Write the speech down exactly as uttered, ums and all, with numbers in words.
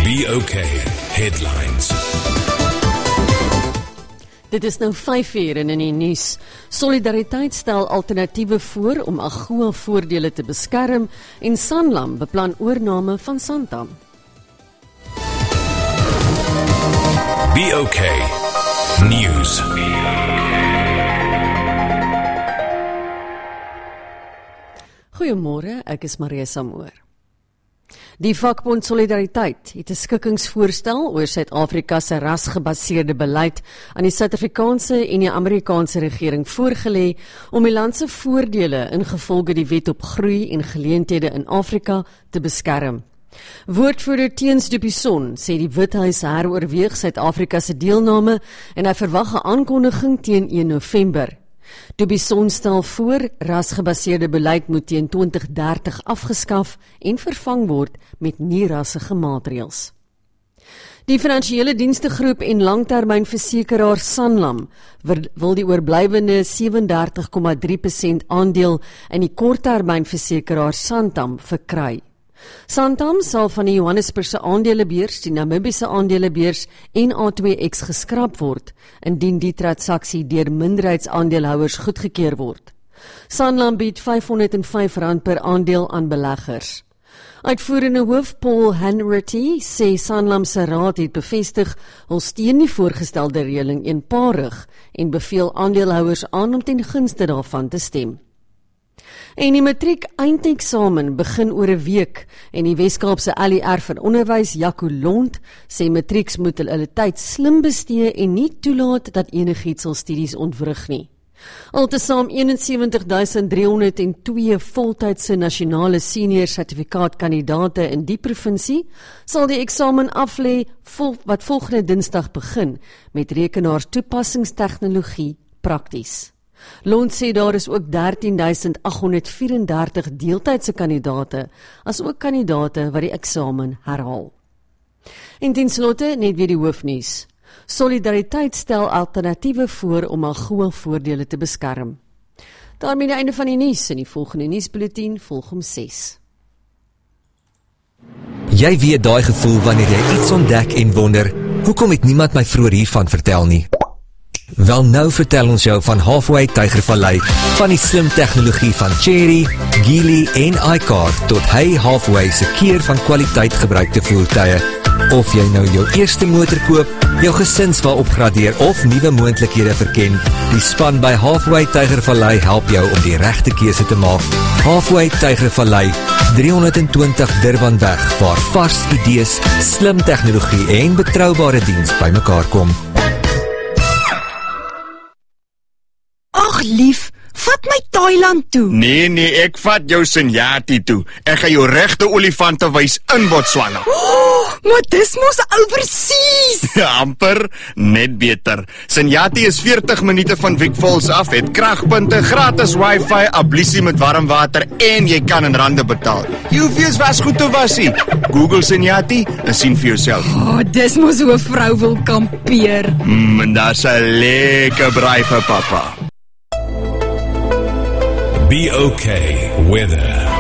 B O K Headlines. Dit is nou vyf uur en in die nuus. Solidariteit stel alternatiewe voor om AGOA voordele te beskerm en Sanlam beplan oorname van Santam. B O K News. Goeiemôre, ek is Maria Samoor. Die vakbond Solidariteit het 'n skikkingsvoorstel oor Suid-Afrika se rasgebaseerde beleid aan die Suid-Afrikaanse en die Amerikaanse regering voorgelê om die land se voordele ingevolge die wet op groei en geleenthede in Afrika te beskerm. Woordvoerder Teens Du Buisson sê die Withuis heroorweeg Suid-Afrika se deelname en hy verwag 'n aankondiging teen een November. Du Buisson stel voor, rasgebaseerde beleid moet teen twintig dertig afgeskaf en vervang word met nie-rassige maatreëls. Die finansiële dienstegroep en langtermynversekeraar Sanlam wil die oorblywende sewe en dertig komma drie persent aandeel in die korttermynversekeraar Santam verkry. Santam sal van die Johannesburgse aandelebeurs, die Namibiese aandelebeurs en A twee X geskraap word, indien die transaksie deur minderheidsaandeelhouers goedgekeur word. Sanlam bied vyfhonderd en vyf rand per aandeel aan beleggers. Uitvoerende hoof Paul Hanratty sê Sanlam se raad het bevestig hul steun die voorgestelde reëling eenparig en beveel aandeelhouers aan om ten gunste daarvan te stem. En die matriek eindeksamen begin oor 'n week en die Weskaapse L E R vir onderwys, Jaco Lont, sê matrieks moet hulle tyd slim bestee en nie toelaat dat enigiets hul studies ontwrig nie. Altesaam eenensewentig duisend driehonderd en twee voltydse nasionale senior sertifikaatkandidate in die provinsie sal die eksamen aflê vol, wat volgende Dinsdag begin met rekenaarstoepassingstegnologie prakties. Lont sê daar is ook dertien duisend agt honderd vyf en dertig deeltydse kandidate, as ook kandidate wat die eksamen herhaal. En ten slotte net weer die hoofnuus. Solidariteit stel alternatiewe voor om AGOA voordele te beskerm. Daarmee die einde van die nuus en die volgende nuusbulletin volg om ses. Jy weet daai gevoel wanneer jy iets ontdek en wonder, hoekom het niemand my vroeër hiervan vertel nie? Wel nou vertel ons jou van Halfway Tygervallei, van die slim tegnologie van Chery, Geely en iCar tot hy Halfway se keer van kwaliteit gebruikte voertuie. Of jy nou jou eerste motor koop, jou gesinswa opgradeer of nuwe moontlikhede verken, die span by Halfway Tygervallei help jou om die regte keuse te maak. Halfway Tygervallei, driehonderdtwintig Durbanweg, waar vars idees, slim tegnologie en betroubare diens bymekaar kom. Ag lief, vat my Thailand toe. Nee, nee, ek vat jou Senyati toe. Ek gaan jou regte olifante wys in Botswana. Oh, maar dis mos oorseas. Amper, net beter. Senyati is veertig minute van Vic Falls af, het kragpunte, gratis wifi, ablusie met warm water en jy kan in rande betaal. Jy hoef eers was goed te wasie. Google Senyati en sien vir jouself. Oh, dis mos hoe 'n vrou wil kampeer. Mm, en daar's 'n lekker braai vir papa. B O K Weather.